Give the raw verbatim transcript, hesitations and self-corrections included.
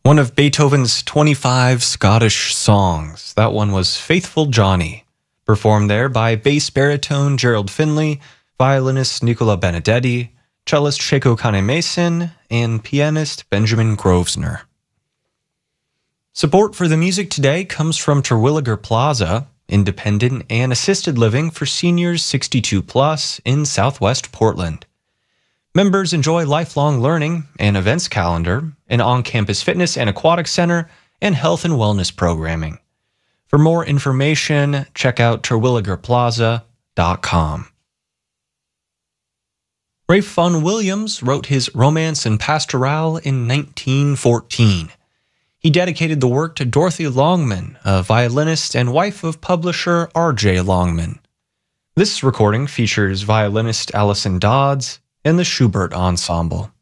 One of Beethoven's twenty-five Scottish songs. That one was Faithful Johnny, performed there by bass baritone Gerald Finley, violinist Nicola Benedetti, cellist Sheiko Kane-Mason, and pianist Benjamin Grosvenor. Support for the music today comes from Terwilliger Plaza, independent and assisted living for seniors sixty-two plus in Southwest Portland. Members enjoy lifelong learning, an events calendar, an on-campus fitness and aquatic center, and health and wellness programming. For more information, check out terwilliger plaza dot com. Ralph Vaughan Williams wrote his Romance and Pastoral in nineteen fourteen. He dedicated the work to Dorothy Longman, a violinist and wife of publisher R J Longman. This recording features violinist Alison Dodds and the Schubert Ensemble.